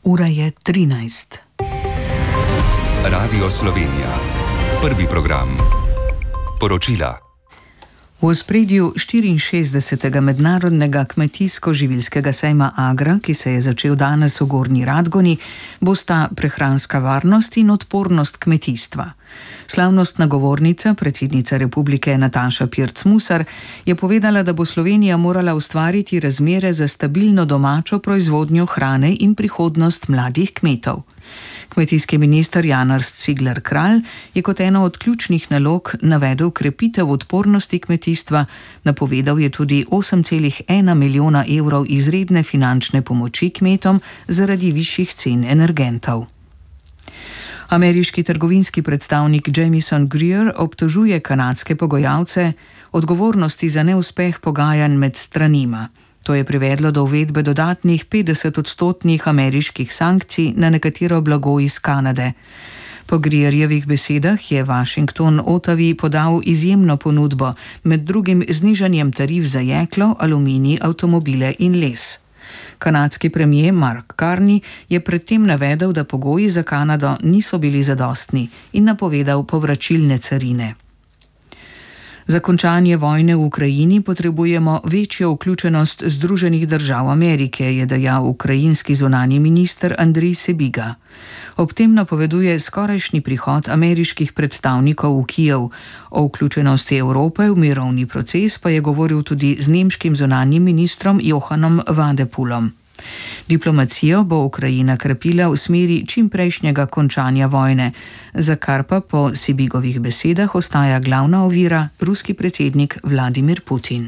Ura je 13. Radio Slovenija. Prvi program. Poročila. V ospredju 64. mednarodnega kmetijsko-živilskega sejma Agra, ki se je začel danes v Gornji Radgoni, bosta prehranska varnost in odpornost kmetijstva. Slavnostna govornica, predsednica republike Nataša Pirc-Musar, je povedala, da bo Slovenija morala ustvariti razmere za stabilno domačo proizvodnjo hrane in prihodnost mladih kmetov. Kmetijski minister Janez Cigler Kralj je kot eno od ključnih nalog navedel krepitev odpornosti kmetijstva, napovedal je tudi 8,1 milijona evrov izredne finančne pomoči kmetom zaradi višjih cen energentov. Ameriški trgovinski predstavnik Jamieson Greer obtožuje kanadske pogajalce odgovornosti za neuspeh pogajanj med stranima. To je privedlo do uvedbe dodatnih 50% ameriških sankcij na nekatero blago iz Kanade. Po Greerjevih besedah je Washington Ottawi podal izjemno ponudbo, med drugim znižanjem tarif za jeklo, aluminij, avtomobile in les. Kanadski premier Mark Carney je predtem navedel, da pogoji za Kanado niso bili zadostni in napovedal povračilne carine. Za končanje vojne v Ukrajini potrebujemo večjo vključenost Združenih držav Amerike, je dejal ukrajinski zunanji minister Andrej Sebiga. Ob tem napoveduje skorajšnji prihod ameriških predstavnikov v Kijev. O vključenosti Evrope v mirovni proces pa je govoril tudi z nemškim zunanjim ministrom Johannom Vadepulom. Diplomacijo bo Ukrajina krepila v smeri čimprejšnjega končanja vojne, za kar pa po Sebigovih besedah ostaja glavna ovira ruski predsednik Vladimir Putin.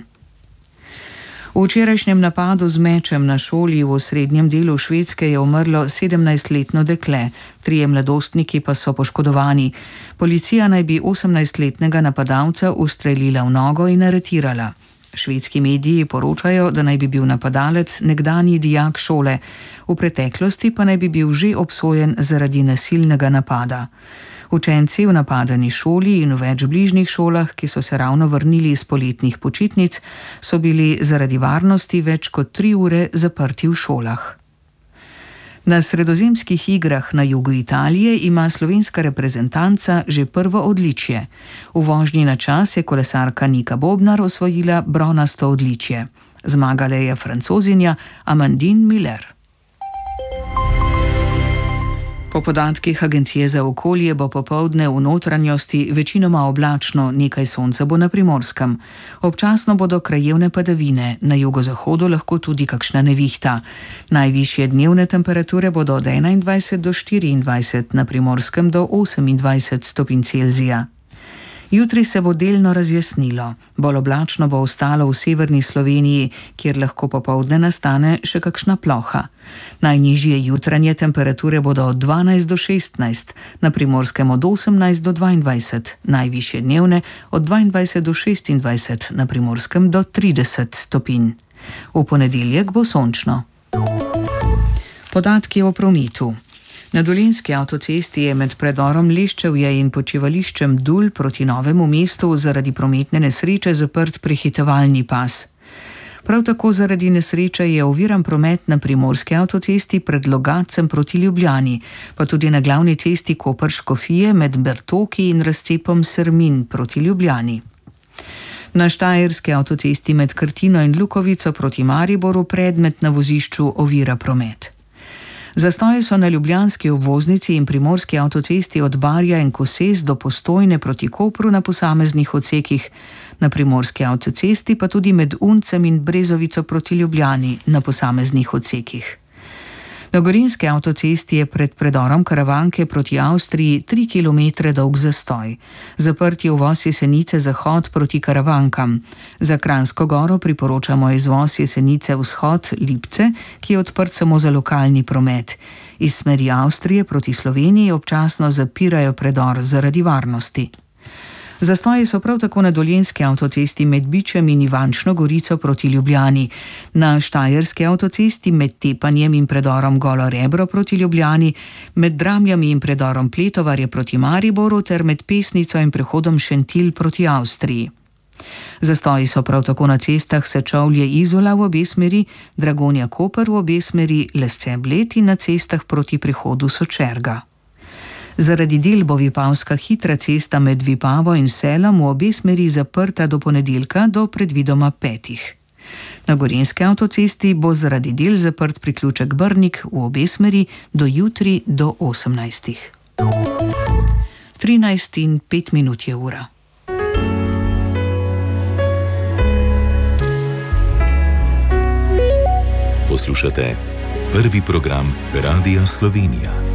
V včerajšnjem napadu z mečem na šoli v osrednjem delu Švedske je umrlo 17-letno dekle, 3 mladostniki pa so poškodovani. Policija naj bi 18-letnega napadalca ustrelila v nogo in aretirala. Švedski mediji poročajo, da naj bi bil napadalec nekdanji dijak šole, v preteklosti pa naj bi bil že obsojen zaradi nasilnega napada. Učenci v napadeni šoli in v več bližnjih šolah, ki so se ravno vrnili iz poletnih počitnic, so bili zaradi varnosti več kot 3 ure zaprti v šolah. Na sredozemskih igrah na jugu Italije ima slovenska reprezentanca že prvo odličje. V vožnji na čas je kolesarka Nika Bobnar osvojila bronasto odličje. Zmagala je Francozinja Amandine Miller. Po podatkih Agencije za okolje bo popoldne v notranjosti večinoma oblačno, nekaj sonca bo na Primorskem. Občasno bodo krajevne padavine, na jugozahodu lahko tudi kakšna nevihta. Najvišje dnevne temperature bodo od 21 do 24, na Primorskem do 28 stopinj Celzija. Jutri se bo delno razjasnilo. Bolj oblačno bo ostalo v severni Sloveniji, kjer lahko popoldne nastane še kakšna ploha. Najnižje jutranje temperature bodo od 12 do 16, na Primorskem od 18 do 22, najvišje dnevne od 22 do 26, na Primorskem do 30 stopinj. V ponedeljek bo sončno. Podatki o prometu. Na Dolenjski avtocesti je med predorom Leščevje in počivališčem Dul proti Novemu mestu zaradi prometne nesreče zaprt prehitevalni pas. Prav tako zaradi nesreče je oviran promet na Primorski avtocesti pred Logatcem proti Ljubljani, pa tudi na glavni cesti Koper-Škofije med Bertoki in razcepom Sermin proti Ljubljani. Na Štajerski avtocesti med Krtino in Lukovico proti Mariboru predmet na vozišču ovira promet. Zastoji so na ljubljanski obvoznici in primorski avtocesti od Barja in Koses do Postojne proti Kopru na posameznih odsekih, na primorski avtocesti pa tudi med Uncem in Brezovico proti Ljubljani na posameznih odsekih. Na Gorenjski avtocesti je pred predorom Karavanke proti Avstriji 3 km dolg zastoj. Zaprt je uvoz Jesenice zahod proti Karavankam. Za Kranjsko Goro priporočamo izvoz Jesenice vzhod Lipce, ki je odprt samo za lokalni promet. Iz smeri Avstrije proti Sloveniji občasno zapirajo predor zaradi varnosti. Zastoji so prav tako na Dolenjski avtocesti med Bičem in Ivančno Gorico proti Ljubljani, na Štajerski avtocesti med Tepanjem in predorom Golo Rebro proti Ljubljani, med Dramljami in predorom Pletovarje proti Mariboru ter med Pesnico in prehodom Šentilj proti Avstriji. Zastoji so prav tako na cestah Sečovlje-Izola v obe smeri, Dragonja-Koper v obe smeri, Lesce-Bled in na cestah proti prihodu Sočerga. Zaradi del bo vipavska hitra cesta med Vipavo in Selom v obe smeri zaprta do ponedeljka do predvidoma 5. Na Gorenjski avtocesti bo zaradi del zaprt priključek Brnik v obe smeri do jutri do 18. 13:05 je ura. Poslušate prvi program Radia Slovenija.